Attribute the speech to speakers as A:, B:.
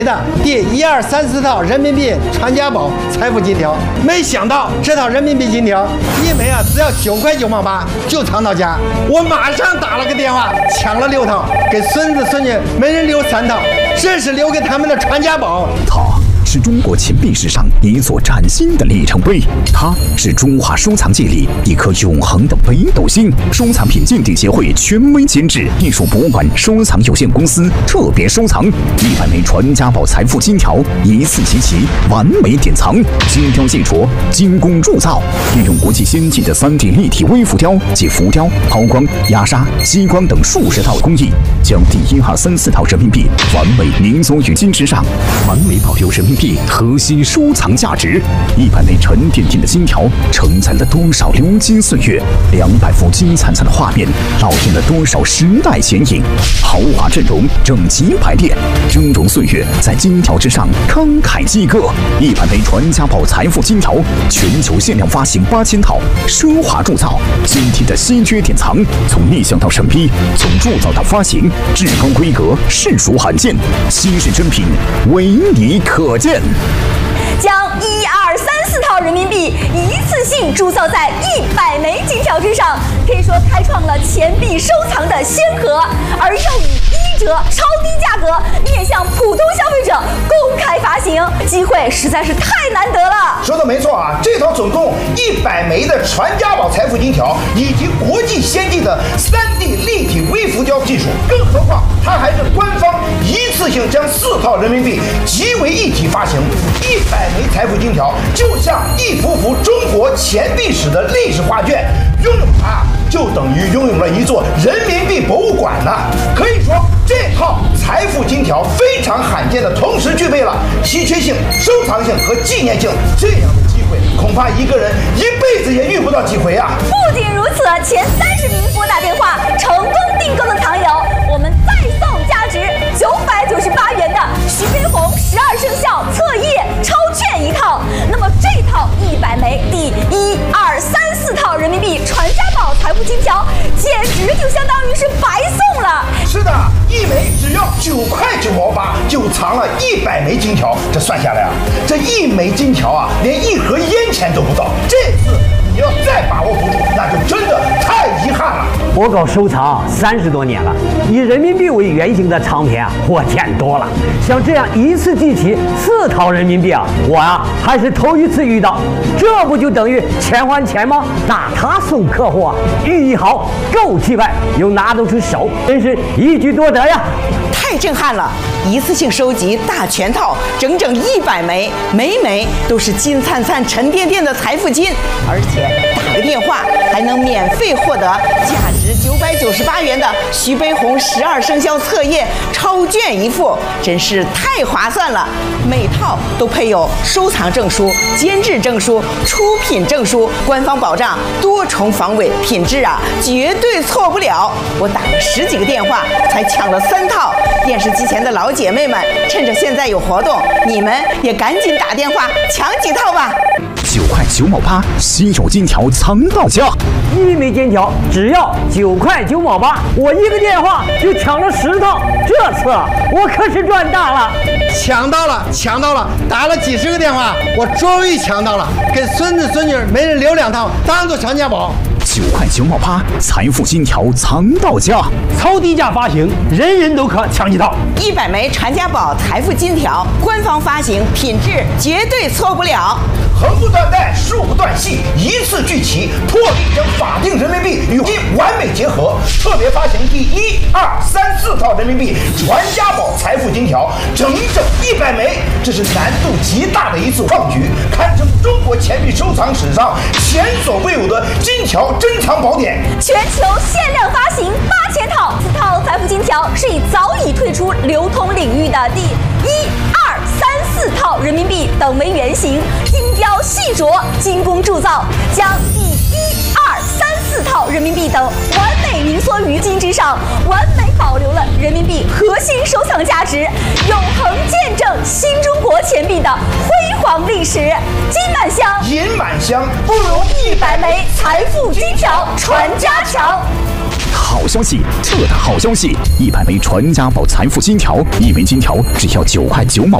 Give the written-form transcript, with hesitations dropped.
A: 的第1234套人民币传家宝财富金条，没想到这套人民币金条一枚只要9块9毛8就藏到家。我马上打了个电话，抢了6套，给孙子孙女每人留3套，这是留给他们的传家宝。
B: 是中国钱币史上一座崭新的里程碑，它是中华收藏界里一颗永恒的北斗星。收藏品鉴定协会权威监制，艺术博物馆收藏有限公司特别收藏100枚传家宝财富金条，一次集齐，完美典藏。金雕细琢，精工铸造，运用国际先进的3D 立体微浮雕及浮雕、抛光、压沙、激光等数十套工艺，将第1234套人民币完美凝缩于金之上，完美保留人民币核心收藏价值。100枚沉甸甸的金条承载了多少流金岁月，200幅金灿灿的画面烙印了多少时代剪影。豪华阵容，整齐排列，峥嵘岁月在金条之上慷慨激歌。100枚传家宝财富金条，全球限量发行8000套，奢华铸造，精体的稀缺典藏，从立项到审批，从铸造到发行，至高规格，实属罕见，稀世珍品，唯你可见。
C: 将1234套人民币一次性铸造在100枚金条之上，可以说开创了钱币收藏的先河，而又以1折超低价格面向普通消费者公开发行，机会实在是太难得了。
D: 说的没错啊，这套总共100枚的传家宝财富金条，以及国际先进的3D 立体微浮雕技术，更何况它还是官方一次性将4套人民币集为一体发行。100枚财富金条就像一幅幅中国钱币史的历史画卷，拥有它就等于拥有了一座人民币博物馆呢。可以说，这套财富金条非常罕见的同时具备了稀缺性、收藏性和纪念性，这样的机会恐怕一个人一辈子也遇不到几回啊！
C: 不仅如此，前30名拨打电话成功订购的藏友，我们再送价值998元的徐悲鸿12生肖册页超券1套。那么这套100枚第1234套人民币传家宝财富金条，简直就相当于是白送了。
D: 是的，一枚只要9块9毛8，就藏了100枚金条。这算下来啊，这一枚金条啊，连1盒烟钱都不到。这次你要再把握不住，那就真的太遗憾了。
E: 我搞收藏30多年了，以人民币为原型的藏品我见多了，像这样一次集齐4套人民币我还是头一次遇到。这不就等于钱还钱吗？那他送客户寓意好，够气派，又拿得出手，真是一举多得呀！
F: 太震撼了！一次性收集大全套，整整100枚，每枚都是金灿灿、沉甸甸的财富金，而且打个电话还能免费获得价值998元的徐悲鸿12生肖册页超卷1副，真是太划算了！每套都配有收藏证书、监制证书、出品证书，官方保障多重防伪，品质绝对错不了。我打了10几个电话才抢了3套。电视机前的老姐妹们，趁着现在有活动，你们也赶紧打电话抢几套吧。
B: 9块9毛8，稀有金条藏到家。
E: 1枚金条只要9块9毛8，我一个电话就抢了10套，这次我可是赚大了！
A: 抢到了，打了几10个电话，我终于抢到了，给孙子孙女每人留2套，当做传家宝。
B: 9块9毛8，财富金条藏到家，
E: 超低价发行，人人都可抢几套。
F: 100枚传家宝财富金条，官方发行，品质绝对错不了。
D: 横不断带，竖不断系，一次聚齐，破例将法定人民币与金完美结合。特别发行第1234套人民币传家宝财富金条，整100枚，这是难度极大的一次创举，堪称中国钱币收藏史上前所未有的金条珍藏宝典。
C: 全球限量发行8000套，4套财富金条是以早已退出流通领域的第1234套人民币等为原型，精雕细琢，精工铸造，将第1234套人民币等完美凝缩于金之上，完美保留了人民币核心收藏价值，永恒见证新中国钱币的辉煌历史。金满箱，
D: 银满箱，不如
C: 100枚财富金条传家强。
B: 好消息，特大好消息！100枚传家宝财富金条，1枚金条只要9块9毛。